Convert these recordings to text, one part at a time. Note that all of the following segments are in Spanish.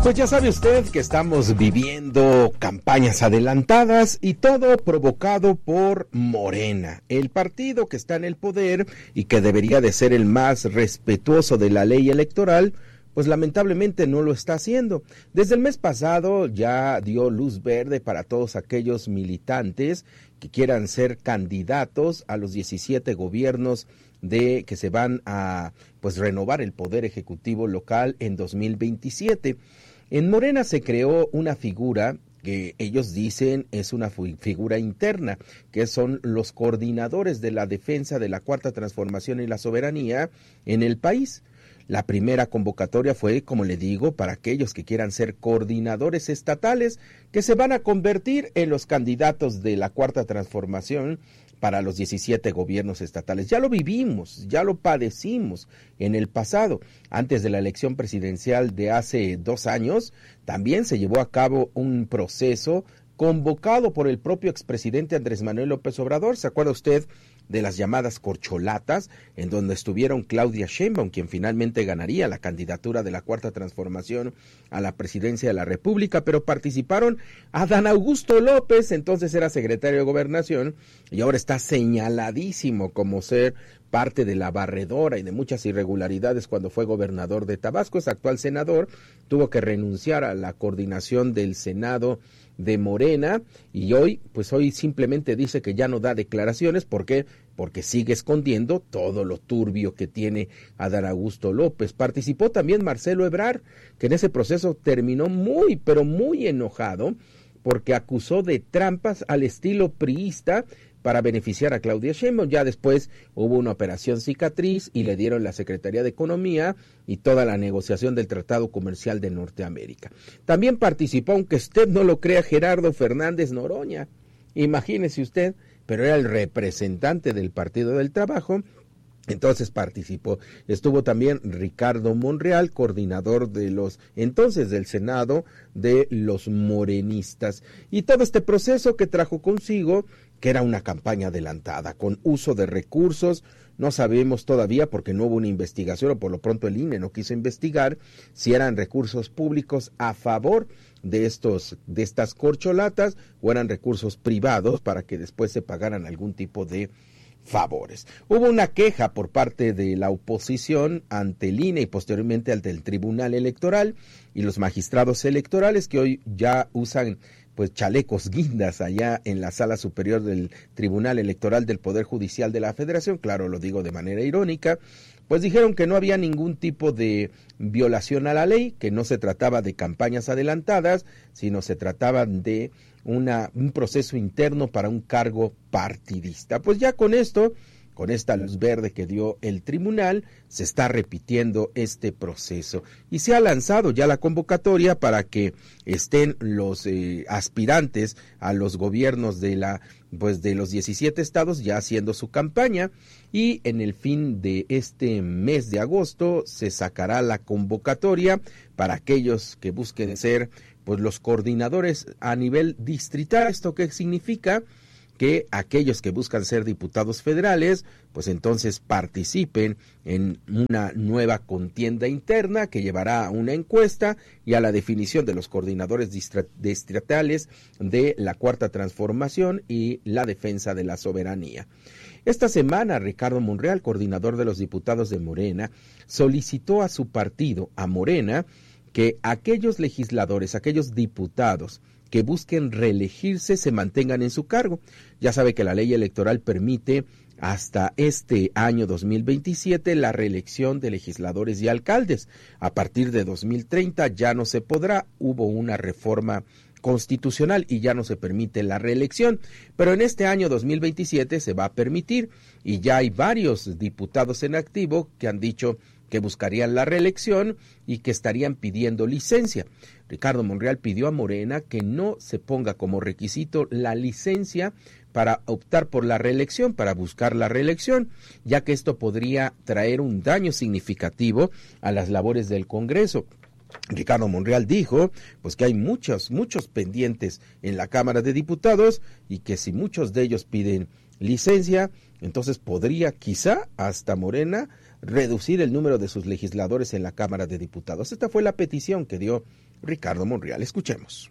Pues ya sabe usted que estamos viviendo campañas adelantadas y todo provocado por Morena, el partido que está en el poder y que debería de ser el más respetuoso de la ley electoral, pues lamentablemente no lo está haciendo. Desde el mes pasado ya dio luz verde para todos aquellos militantes que quieran ser candidatos a los 17 gobiernos de que se van a pues renovar el poder ejecutivo local en 2027. En Morena se creó una figura que ellos dicen es una figura interna, que son los coordinadores de la defensa de la Cuarta Transformación y la soberanía en el país. La primera convocatoria fue, como le digo, para aquellos que quieran ser coordinadores estatales, que se van a convertir en los candidatos de la Cuarta Transformación para los 17 gobiernos estatales. Ya lo vivimos, ya lo padecimos en el pasado. Antes de la elección presidencial de hace 2 años, también se llevó a cabo un proceso convocado por el propio expresidente Andrés Manuel López Obrador. ¿Se acuerda usted de las llamadas corcholatas, en donde estuvieron Claudia Sheinbaum, quien finalmente ganaría la candidatura de la Cuarta Transformación a la presidencia de la República, pero participaron Adán Augusto López, entonces era secretario de Gobernación, y ahora está señaladísimo como ser parte de la barredora y de muchas irregularidades cuando fue gobernador de Tabasco. Es actual senador, tuvo que renunciar a la coordinación del Senado de Morena y hoy simplemente dice que ya no da declaraciones. ¿Por qué? Porque sigue escondiendo todo lo turbio que tiene Adán Augusto López. Participó también Marcelo Ebrard, que en ese proceso terminó muy, pero muy enojado porque acusó de trampas al estilo priista para beneficiar a Claudia Sheinbaum. Ya después hubo una operación cicatriz y le dieron la Secretaría de Economía y toda la negociación del Tratado Comercial de Norteamérica. También participó, aunque usted no lo crea, Gerardo Fernández Noroña. Imagínese usted, pero era el representante del Partido del Trabajo. Entonces participó. Estuvo también Ricardo Monreal, coordinador de los entonces del Senado de los morenistas. Y todo este proceso que trajo consigo que era una campaña adelantada, con uso de recursos. No sabemos todavía, porque no hubo una investigación, o por lo pronto el INE no quiso investigar, si eran recursos públicos a favor de estas corcholatas, o eran recursos privados para que después se pagaran algún tipo de favores. Hubo una queja por parte de la oposición ante el INE y posteriormente ante el Tribunal Electoral y los magistrados electorales, que hoy ya usan pues chalecos guindas allá en la Sala Superior del Tribunal Electoral del Poder Judicial de la Federación. Claro, lo digo de manera irónica. Pues dijeron que no había ningún tipo de violación a la ley, que no se trataba de campañas adelantadas, sino se trataba de un proceso interno para un cargo partidista. Pues ya con esto, con esta luz verde que dio el tribunal, se está repitiendo este proceso y se ha lanzado ya la convocatoria para que estén los aspirantes a los gobiernos de los 17 estados ya haciendo su campaña, y en el fin de este mes de agosto se sacará la convocatoria para aquellos que busquen ser pues los coordinadores a nivel distrital. ¿Esto qué significa? Que aquellos que buscan ser diputados federales, pues entonces participen en una nueva contienda interna que llevará a una encuesta y a la definición de los coordinadores distritales de la Cuarta Transformación y la defensa de la soberanía. Esta semana, Ricardo Monreal, coordinador de los diputados de Morena, solicitó a su partido, a Morena, que aquellos legisladores, aquellos diputados que busquen reelegirse se mantengan en su cargo. Ya sabe que la ley electoral permite hasta este año 2027 la reelección de legisladores y alcaldes. A partir de 2030 ya no se podrá, hubo una reforma constitucional y ya no se permite la reelección, pero en este año 2027 se va a permitir, y ya hay varios diputados en activo que han dicho que buscarían la reelección y que estarían pidiendo licencia. Ricardo Monreal pidió a Morena que no se ponga como requisito la licencia para optar por la reelección, para buscar la reelección, ya que esto podría traer un daño significativo a las labores del Congreso. Ricardo Monreal dijo pues que hay muchos pendientes en la Cámara de Diputados y que si muchos de ellos piden licencia, entonces podría quizá hasta Morena reducir el número de sus legisladores en la Cámara de Diputados. Esta fue la petición que dio Ricardo Monreal. Escuchemos.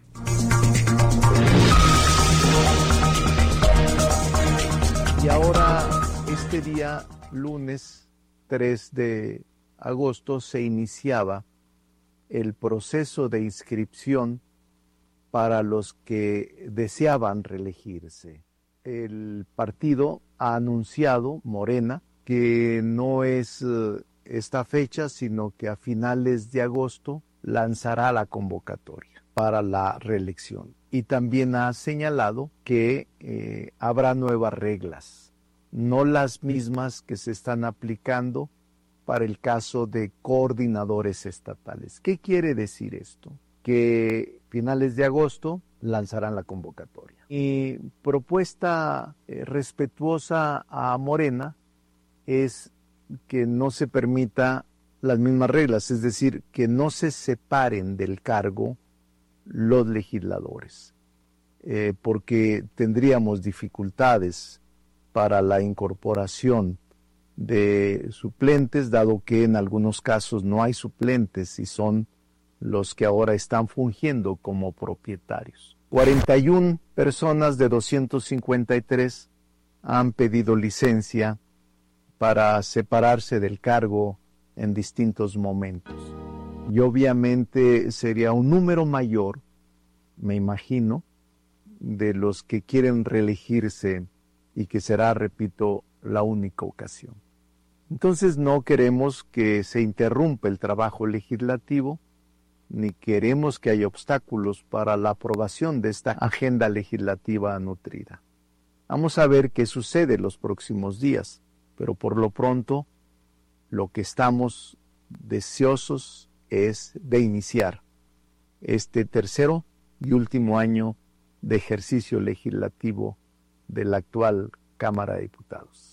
Y ahora, este día, lunes 3 de agosto, se iniciaba el proceso de inscripción para los que deseaban reelegirse. El partido ha anunciado, Morena, que no es esta fecha, sino que a finales de agosto lanzará la convocatoria para la reelección. Y también ha señalado que habrá nuevas reglas, no las mismas que se están aplicando para el caso de coordinadores estatales. ¿Qué quiere decir esto? Que finales de agosto lanzarán la convocatoria. Mi propuesta respetuosa a Morena es que no se permita las mismas reglas, es decir, que no se separen del cargo los legisladores, porque tendríamos dificultades para la incorporación de suplentes, dado que en algunos casos no hay suplentes y son los que ahora están fungiendo como propietarios. 41 personas de 253 han pedido licencia para separarse del cargo en distintos momentos. Y obviamente sería un número mayor, me imagino, de los que quieren reelegirse y que será, repito, la única ocasión. Entonces no queremos que se interrumpa el trabajo legislativo, ni queremos que haya obstáculos para la aprobación de esta agenda legislativa nutrida. Vamos a ver qué sucede los próximos días, pero por lo pronto lo que estamos deseosos es de iniciar este tercero y último año de ejercicio legislativo de la actual Cámara de Diputados.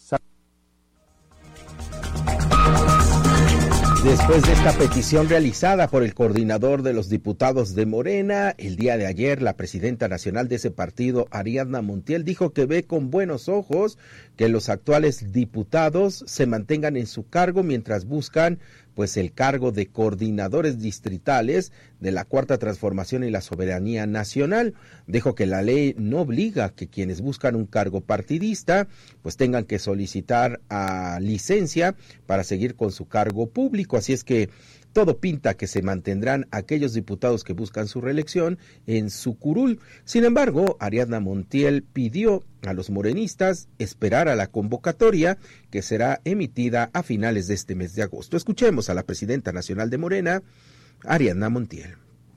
Después de esta petición realizada por el coordinador de los diputados de Morena, el día de ayer la presidenta nacional de ese partido, Ariadna Montiel, dijo que ve con buenos ojos que los actuales diputados se mantengan en su cargo mientras buscan pues el cargo de coordinadores distritales de la Cuarta Transformación y la Soberanía Nacional. Dijo que la ley no obliga que quienes buscan un cargo partidista pues tengan que solicitar licencia para seguir con su cargo público, así es que todo pinta que se mantendrán aquellos diputados que buscan su reelección en su curul. Sin embargo, Ariadna Montiel pidió a los morenistas esperar a la convocatoria que será emitida a finales de este mes de agosto. Escuchemos a la presidenta nacional de Morena, Ariadna Montiel.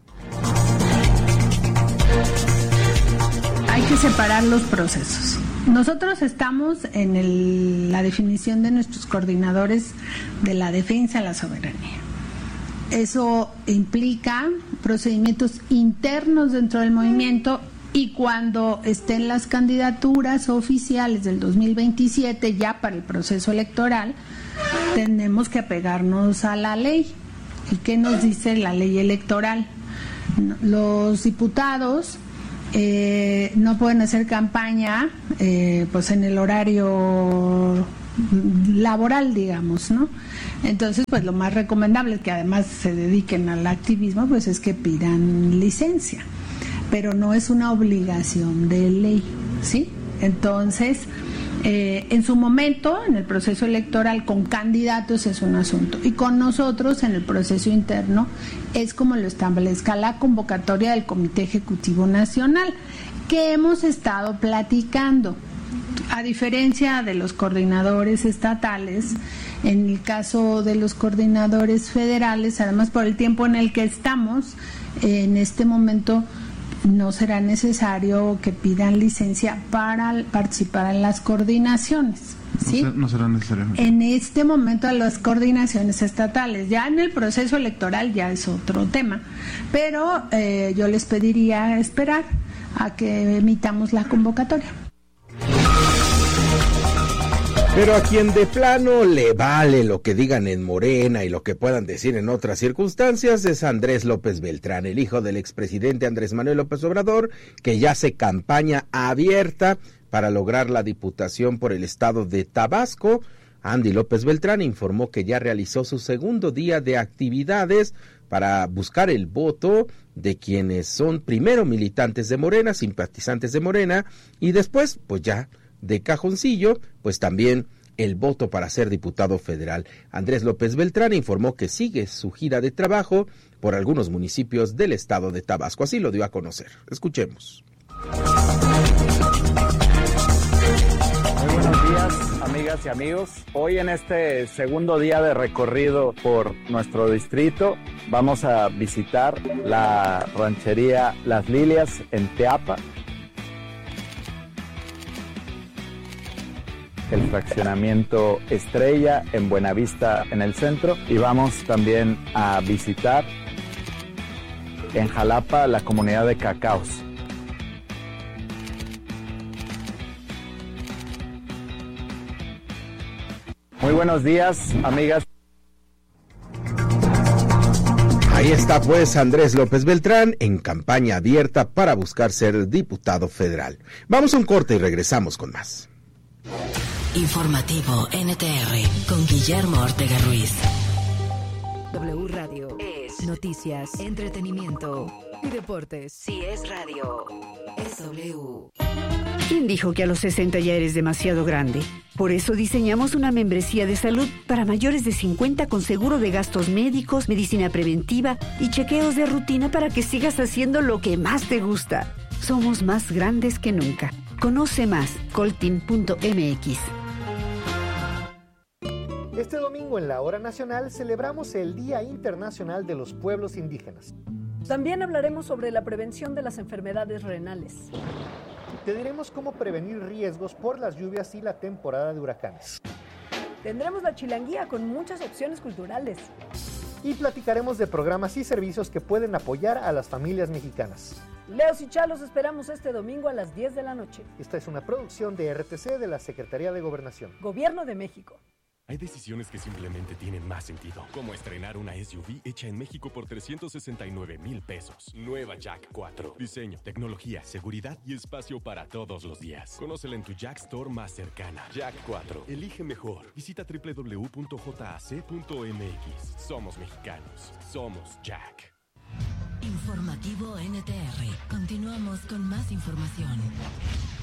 Hay que separar los procesos. Nosotros estamos en la definición de nuestros coordinadores de la defensa de la soberanía. Eso implica procedimientos internos dentro del movimiento y cuando estén las candidaturas oficiales del 2027 ya para el proceso electoral, tenemos que apegarnos a la ley. ¿Y qué nos dice la ley electoral? Los diputados no pueden hacer campaña pues en el horario laboral, digamos, ¿no? Entonces, pues lo más recomendable, que además se dediquen al activismo, pues es que pidan licencia, pero no es una obligación de ley, ¿sí? Entonces, en su momento, en el proceso electoral con candidatos es un asunto, y con nosotros en el proceso interno es como lo establezca la convocatoria del Comité Ejecutivo Nacional, que hemos estado platicando. A diferencia de los coordinadores estatales, en el caso de los coordinadores federales, además por el tiempo en el que estamos, en este momento no será necesario que pidan licencia para participar en las coordinaciones, ¿sí? No será necesario. En este momento a las coordinaciones estatales, ya en el proceso electoral ya es otro tema, pero yo les pediría esperar a que emitamos la convocatoria. Pero a quien de plano le vale lo que digan en Morena y lo que puedan decir en otras circunstancias es Andrés López Beltrán, el hijo del expresidente Andrés Manuel López Obrador, que ya hace campaña abierta para lograr la diputación por el estado de Tabasco. Andy López Beltrán informó que ya realizó su segundo día de actividades para buscar el voto de quienes son primero militantes de Morena, simpatizantes de Morena, y después, pues ya de cajoncillo, pues también el voto para ser diputado federal. Andrés López Beltrán informó que sigue su gira de trabajo por algunos municipios del estado de Tabasco. Así lo dio a conocer. Escuchemos. Muy buenos días, amigas y amigos. Hoy en este segundo día de recorrido por nuestro distrito vamos a visitar la ranchería Las Lilias en Teapa, el fraccionamiento Estrella en Buenavista en el centro, y vamos también a visitar en Jalapa la comunidad de Cacaos. Muy buenos días, amigas. Ahí está pues Andrés López Beltrán en campaña abierta para buscar ser diputado federal. Vamos a un corte y regresamos con más. Informativo NTR con Guillermo Ortega Ruiz. W Radio es noticias, entretenimiento y deportes. Si es radio, es W. ¿Quién dijo que a los 60 ya eres demasiado grande? Por eso diseñamos una membresía de salud para mayores de 50 con seguro de gastos médicos, medicina preventiva y chequeos de rutina para que sigas haciendo lo que más te gusta. Somos más grandes que nunca. Conoce más, coltin.mx. Este domingo en la Hora Nacional celebramos el Día Internacional de los Pueblos Indígenas. También hablaremos sobre la prevención de las enfermedades renales. Te diremos cómo prevenir riesgos por las lluvias y la temporada de huracanes. Tendremos la chilanguía con muchas opciones culturales. Y platicaremos de programas y servicios que pueden apoyar a las familias mexicanas. Leos y Chalos esperamos este domingo a las 10 de la noche. Esta es una producción de RTC de la Secretaría de Gobernación. Gobierno de México. Hay decisiones que simplemente tienen más sentido, como estrenar una SUV hecha en México por 369,000 pesos. Nueva Jack 4. Diseño, tecnología, seguridad y espacio para todos los días. Conócela en tu Jack Store más cercana. Jack 4. Elige mejor. Visita www.jac.mx. Somos mexicanos. Somos Jack. Informativo NTR. Continuamos con más información.